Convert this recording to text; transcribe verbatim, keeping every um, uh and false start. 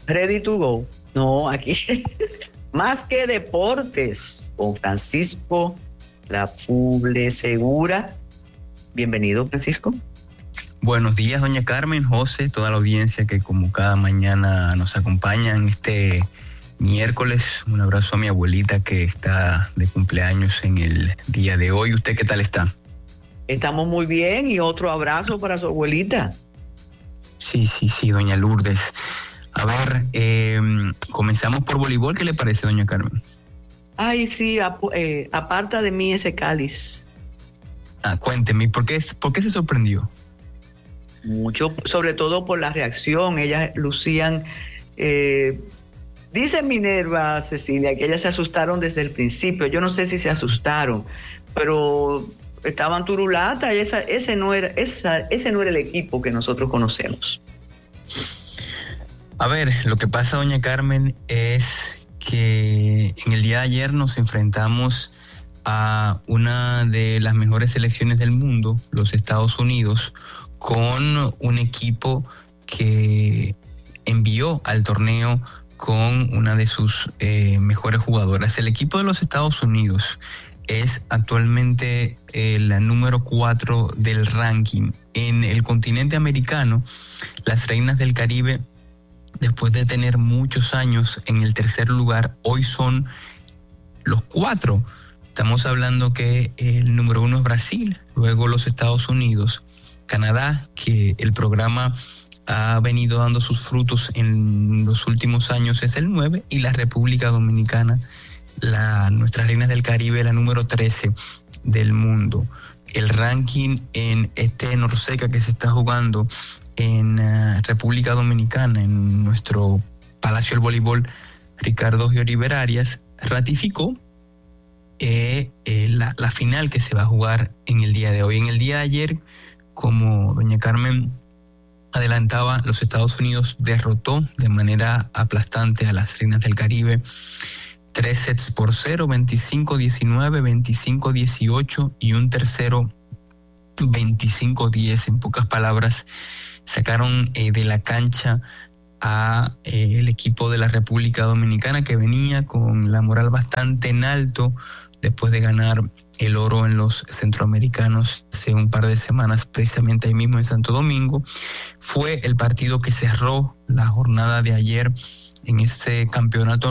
Ready to go. No, aquí más que deportes con Francisco La Fuble Segura. Bienvenido, Francisco. Buenos días, doña Carmen, José, toda la audiencia que como cada mañana nos acompaña en este miércoles. Un abrazo a mi abuelita que está de cumpleaños en el día de hoy. ¿Usted qué tal está? Estamos muy bien y otro abrazo para su abuelita. Sí, sí, sí, doña Lourdes. A ver, eh, comenzamos por voleibol. ¿Qué le parece, doña Carmen? Ay, sí, ap eh, aparta de mí ese cáliz. Ah, cuénteme, ¿por qué, ¿por qué se sorprendió? Mucho, sobre todo por la reacción. Ellas lucían, eh, dice Minerva, Cecilia, que ellas se asustaron desde el principio. Yo no sé si se asustaron, pero estaban turulatas. Y esa, ese, no era, esa, ese no era el equipo que nosotros conocemos. A ver, lo que pasa, doña Carmen, es que en el día de ayer nos enfrentamos a una de las mejores selecciones del mundo, los Estados Unidos, con un equipo que envió al torneo con una de sus eh, mejores jugadoras. El equipo de los Estados Unidos es actualmente eh, la número cuatro del ranking. En el continente americano, las Reinas del Caribe, después de tener muchos años en el tercer lugar, hoy son los cuatro. Estamos hablando que el número uno es Brasil, luego los Estados Unidos, Canadá, que el programa ha venido dando sus frutos en los últimos años, es el nueve, y la República Dominicana, la, nuestras Reinas del Caribe, la número trece del mundo. El ranking en este Norseca que se está jugando en uh, República Dominicana, en nuestro Palacio del Voleibol Ricardo Gioriver Arias, ratificó eh, eh, la, la final que se va a jugar en el día de hoy. En el día de ayer, como doña Carmen adelantaba, los Estados Unidos derrotó de manera aplastante a las Reinas del Caribe. Tres sets por cero, veinticinco diecinueve, veinticinco dieciocho y un tercero veinticinco diez. En pocas palabras, sacaron eh, de la cancha a eh, el equipo de la República Dominicana, que venía con la moral bastante en alto después de ganar el oro en los centroamericanos hace un par de semanas, precisamente ahí mismo en Santo Domingo. Fue el partido que cerró la jornada de ayer en ese campeonato